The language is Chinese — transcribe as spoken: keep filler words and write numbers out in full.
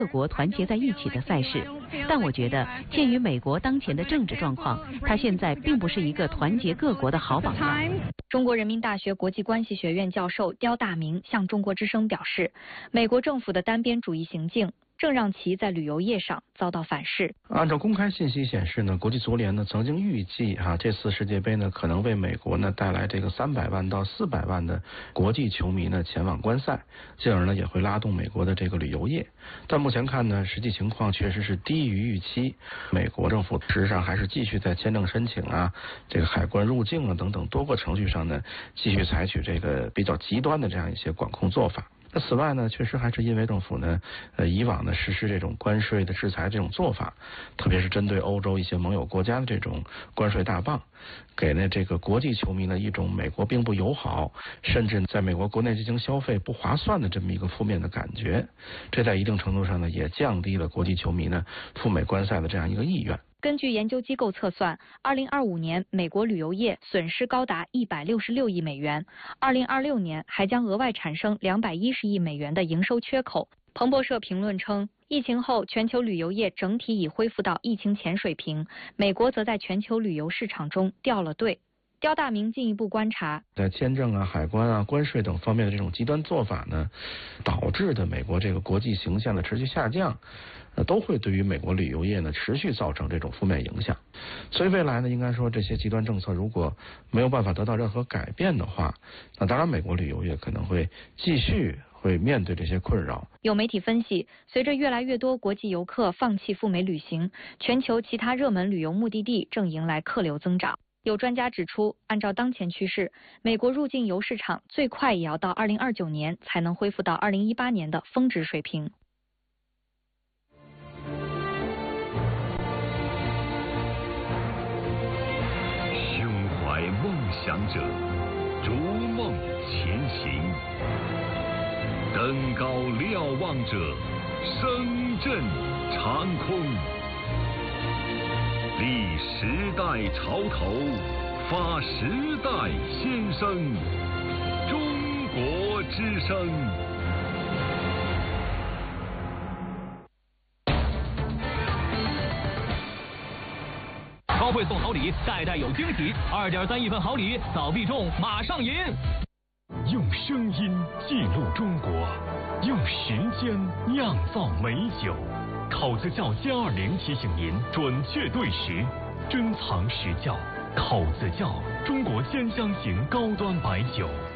各国团结在一起的赛事。但我觉得，鉴于美国当前的政治状况，它现在并不是一个团结各国的好榜样。 中国人民大学国际关系学院教授刁大明向中国之声表示，美国政府的单边主义行径正让其在旅游业上遭到反噬。 按照公开信息显示呢，国际足联呢曾经预计啊，这次世界杯呢可能为美国呢带来这个三百万到四百万的国际球迷呢前往观赛，进而呢也会拉动美国的这个旅游业。但目前看呢，实际情况确实是低于预期。美国政府事实上还是继续在签证申请啊、这个海关入境啊等等多个程序上呢，继续采取这个比较极端的这样一些管控做法。那此外呢，确实还是因为政府呢，呃，以往呢实施这种关税的制裁这种做法，特别是针对欧洲一些盟友国家的这种关税大棒，给呢这个国际球迷呢一种美国并不友好，甚至在美国国内进行消费不划算的这么一个负面的感觉。这在一定程度上呢，也降低了国际球迷呢赴美观赛的这样一个意愿。 根据研究机构测算，二零二五年美国旅游业损失高达一百六十六亿美元，二零二六年还将额外产生两百一十亿美元的营收缺口。彭博社评论称，疫情后全球旅游业整体已恢复到疫情前水平，美国则在全球旅游市场中掉了队。刁大明进一步观察， 在签证啊、海关啊、关税等方面的这种极端做法呢，导致的美国这个国际形象的持续下降，呃，都会对于美国旅游业呢持续造成这种负面影响。所以未来呢，应该说这些极端政策如果没有办法得到任何改变的话，那当然美国旅游业可能会继续会面对这些困扰。 有媒体分析，随着越来越多国际游客放弃赴美旅行，全球其他热门旅游目的地正迎来客流增长。有专家指出，按照当前趋势，美国入境游市场最快也要到二零二九年才能恢复到二零一八年的峰值水平。 胸怀梦想者，逐梦前行；登高瞭望者，声震长空。立时代潮头，发时代先声。中国之声。 超会送好礼，代代有惊喜。二点三亿份好礼，早必中，马上赢！ 用声音记录中国，用时间酿造美酒。口子窖歼二零提醒您准确对时，珍藏实窖。口子窖，中国鲜香型高端白酒。